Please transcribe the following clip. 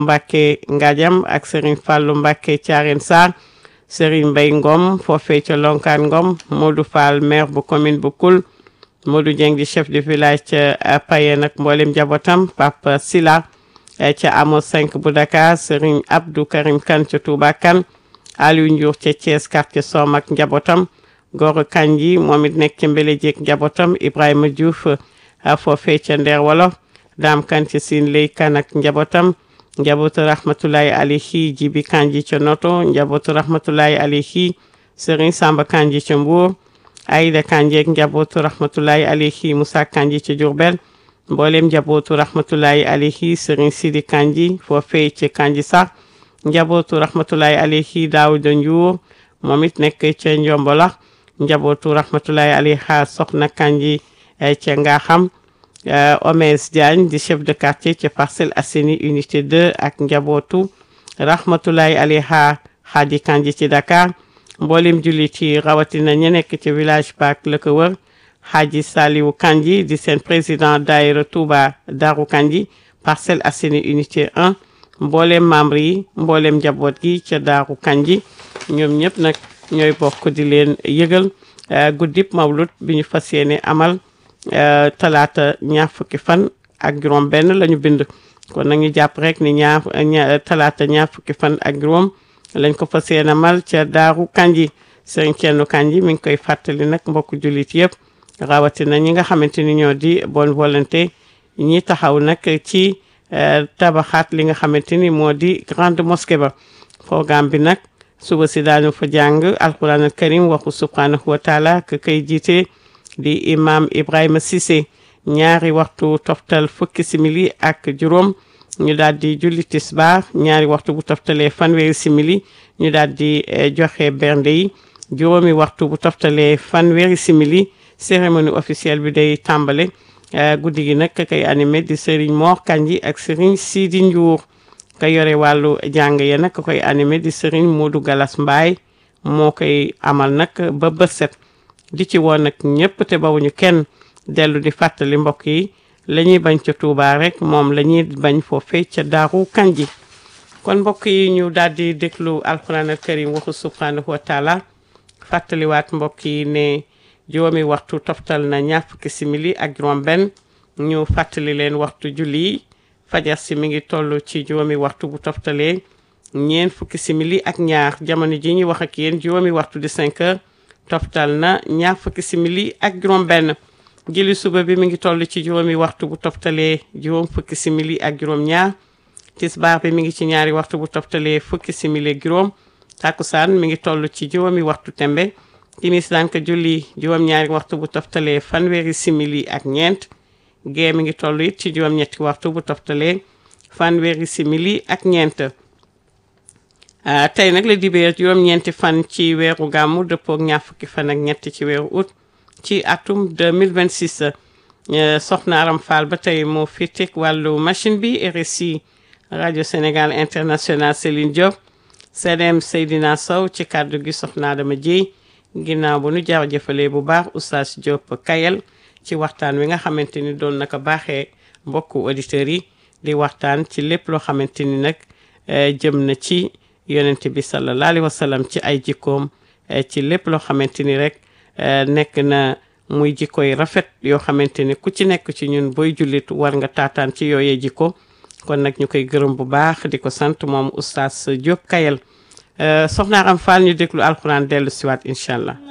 Mbacke Ngadiam ak Serigne Fallou Mbacke Thiarène Sarr Serigne Mbaye Ngom foofee ca Lonkaan Ngom Modou Fall maire bu commune bu Koul Modou Dieng di chef de village ca Payen ak mboolem njabootam Papa Sila ca Amo 5 bu Dakar Serigne Abdou Karim Kane ca Touba Kane Aliou Ndiour ca Thiès quartier Som ak njabootam Goro Kanji moom it nekk ca Mbélédiek njabootam Ibrahima Diouf foofee ca Nder Wolof Dame Kane ca Sine Lay Kane ak njabootam njabootu rahmatulahi alayhi Jibi Kanji ca Noto njabootu rahmatulahi alayhi Serigne Samba Kanji ca Mbour Aïda Kanji ak njabootu rahmatulahi alayhi Moussa Kanji ca Diourbel mboolem njabootu rahmatulahi alayhi Serigne Sidi Kanji foofee ca Kanji sax njabootu rahmatulahi alayhi Daouda Ndiour moom it nekk ca Njombolax njabootu rahmatulahi alayha Soxna Kanji ca Ngaxam Omes Diagne di chef de quartier ca Parcelles Assainies unité 2 ak njabootu rahmatulahi alayha Khady Kanji ci Dakar mboolem jullit yi rawatina ña nekk ci village Baak la ko wër Hadji Saliou Kanji di seen président daayira Touba Darou Kanji Parcelles Assainies unité 1 mboolem membre yi mboolem njaboot gi ca Darou Kanji ñoom ñëpp nag ñooy bokk di leen yëgal guddib mawlud bi ñu fas yéene amal talaata ñaar fukki fan ak juróom benn lañu bind kon nag ñu jàpp rek ni talaata ñaar fukki fan ak juróom lañ ko fas yéene amal ca Daaru Kanji Serigne Thierno Kanji mi ngi koy fàttali nag mbokku jullit yëpp rawatina ñi nga xamante ni ñoo di bonne volonté ñi taxaw nag ci tabaxaat li nga xamante ni moo di grande mosquée ba programme bi nag suba si daañu fa jàng alquran al karim waxu subhanahu wa taala ka kay jiite di imam Ibrahima Cissé ñaari waxtu toftal fukki simili ak juróom ñu daal di julli tisbaar ñaari waxtu bu toftalee fanweeri simili ñu daal di joxe bernde yi juróomi waxtu bu toftalee fanweeri simili cérémonie officielle bi day tàmbale guddi gi nag kay animé di Serigne Mor Kanji ak Serigne Sidi Ndiour ka yore wàllu jàng ya nag koy animé di Serigne Modou Galas Mbaye moo koy amal nag ba bët set di ci woon nag ñëpp te bawuñu kenn dellu di fàttali mbokk yi la ñuy bañ ca Touba rek moom la ñuy bañ foofee ca Daaru Kanji kon mbokk yi ñu daal di déglu alquran al karim waxu subhanahu wa taala fàttaliwaat mbokk yi ne juróomi waxtu toftal na ñaar fukki simili ak juróom benn ñu fàttali leen waxtu julli fajar si mi ngi toll ci juróomi waxtu bu toftalee ñeen fukki simili ak ñaar jamono ji ñu wax ak yéen juróomi waxtu di 5 heures toftal na ñaar fukki simili ak juróom benn julli suba bi mi ngi toll ci juróomi waxtu bu toftalee juróom fukki simili ak juróom ñaar tisbaar bi mi ngi ci ñaari waxtu bu toftalee fukki simili ak juróom takkusaan mi ngi toll ci juróomi waxtu tembe timis daan ko julli juróom ñaari waxtu bu toftalee fanweeri simili ak ñeent gee mi ngi toll it ci juróom ñetti waxtu bu toftalee fanweeri simili ak ñeent tey nag la dibéer juróom ñeenti fan ci weeru gàmmu dëppook ñaar fukki fan ak ñett ci weeru août ci atum 2026 soxna Aram Fall ba tey moo fi teg wàllu machine bi RSI rajo Sénégal International Céline Diop CDM Seydina Sow ci kàddu gi soxna Adama Dieye ginnaaw bu nu jaajëfalee bu baax Oustaz Diop Kayel ci waxtaan wi nga xamante ni doon naka baaxee mbokku auditeurs yi di waxtaan ci lépp loo xamante ni nag jëm na ci yonent bi sallallahu alayhi wa sallam ci ay jikkoom ci lépp loo xamante ni rek nekk na muy jikkoy rafet yoo xamante ni ku ci nekk ci ñun booy jullit war nga taataan ci yooyee jikko kon nag ñu koy gërëm bu baax di ko sant moom Oustaz Diop Kayel soxna Aram Fall ñu déglu alxuraan dellu siwaat incha allah